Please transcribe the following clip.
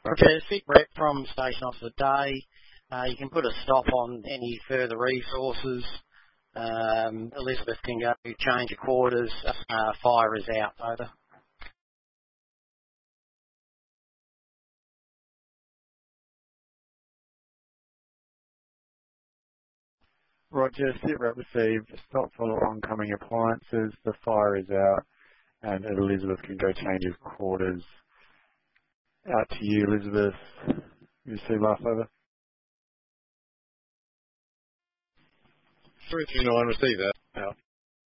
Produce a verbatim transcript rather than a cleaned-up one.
Roger, sit rep from Station Officer Day. Uh, you can put a stop on any further resources. Um, Elizabeth can go change of quarters. Uh, fire is out, over. Roger, sit rep received. Stop for oncoming appliances. The fire is out, and Elizabeth can go change of quarters. Out to you, Elizabeth. You see last over. three three nine, receive that. Out.